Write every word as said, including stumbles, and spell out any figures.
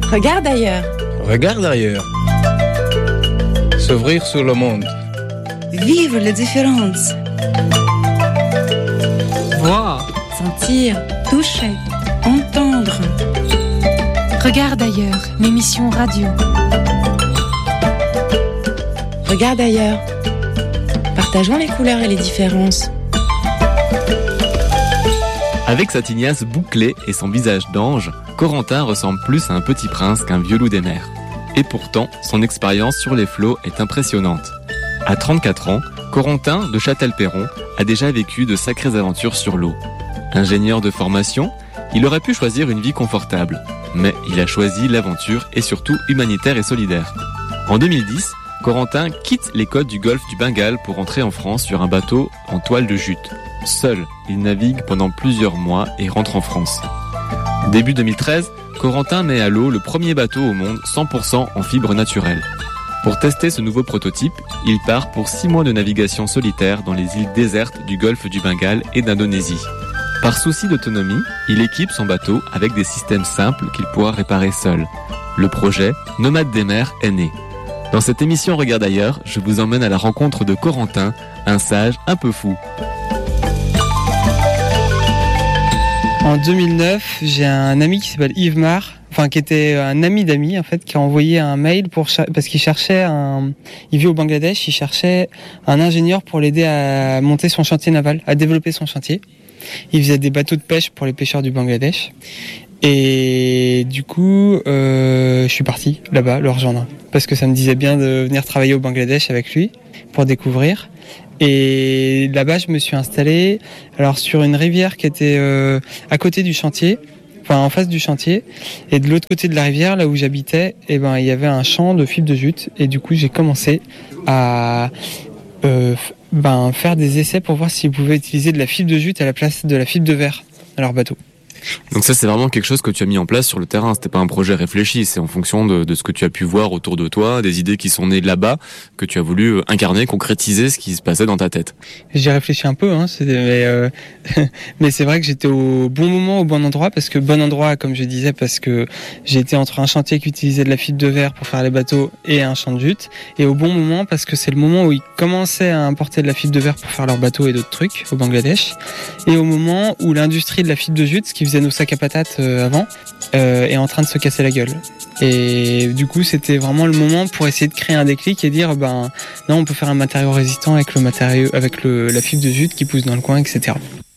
Regarde ailleurs. Regarde ailleurs. S'ouvrir sur le monde. Vivre les différences. Voir. Sentir. Toucher. Entendre. Regarde ailleurs, l'émission radio. Regarde ailleurs. Partageons les couleurs et les différences. Avec sa tignasse bouclée et son visage d'ange, Corentin ressemble plus à un petit prince qu'un vieux loup des mers. Et pourtant, son expérience sur les flots est impressionnante. À trente-quatre ans, Corentin de Châtel-Perron a déjà vécu de sacrées aventures sur l'eau. Ingénieur de formation, il aurait pu choisir une vie confortable. Mais il a choisi l'aventure et surtout humanitaire et solidaire. En deux mille dix, Corentin quitte les côtes du golfe du Bengale pour entrer en France sur un bateau en toile de jute. Seul, il navigue pendant plusieurs mois et rentre en France. Début deux mille treize, Corentin met à l'eau le premier bateau au monde cent pour cent en fibre naturelle. Pour tester ce nouveau prototype, il part pour six mois de navigation solitaire dans les îles désertes du golfe du Bengale et d'Indonésie. Par souci d'autonomie, il équipe son bateau avec des systèmes simples qu'il pourra réparer seul. Le projet Nomade des mers est né. Dans cette émission Regarde ailleurs, je vous emmène à la rencontre de Corentin, un sage un peu fou. En deux mille neuf, j'ai un ami qui s'appelle Yves Mar, enfin qui était un ami d'amis en fait, qui a envoyé un mail pour parce qu'il cherchait un, il vit au Bangladesh, il cherchait un ingénieur pour l'aider à monter son chantier naval, à développer son chantier. Il faisait des bateaux de pêche pour les pêcheurs du Bangladesh. Et du coup, euh, je suis parti là-bas le rejoindre parce que ça me disait bien de venir travailler au Bangladesh avec lui pour découvrir. Et là-bas, je me suis installé alors sur une rivière qui était euh, à côté du chantier, enfin en face du chantier. Et de l'autre côté de la rivière, là où j'habitais, eh ben il y avait un champ de fibres de jute. Et du coup, j'ai commencé à euh, ben faire des essais pour voir s'ils pouvaient utiliser de la fibre de jute à la place de la fibre de verre dans leur bateau. Donc ça, c'est vraiment quelque chose que tu as mis en place sur le terrain. C'était pas un projet réfléchi, c'est en fonction de, de ce que tu as pu voir autour de toi, des idées qui sont nées de là-bas, que tu as voulu incarner, concrétiser ce qui se passait dans ta tête. J'ai réfléchi un peu, hein, c'est, mais, euh, mais c'est vrai que j'étais au bon moment, au bon endroit, parce que bon endroit, comme je disais, parce que j'étais entre un chantier qui utilisait de la fibre de verre pour faire les bateaux et un champ de jute, et au bon moment parce que c'est le moment où ils commençaient à importer de la fibre de verre pour faire leurs bateaux et d'autres trucs au Bangladesh, et au moment où l'industrie de la fibre de jute, ce qui faisait nos sacs à patates euh, avant, euh, est en train de se casser la gueule. Et du coup, c'était vraiment le moment pour essayer de créer un déclic et dire, ben non, on peut faire un matériau résistant avec le matériau, avec le, la fibre de jute qui pousse dans le coin, et cetera.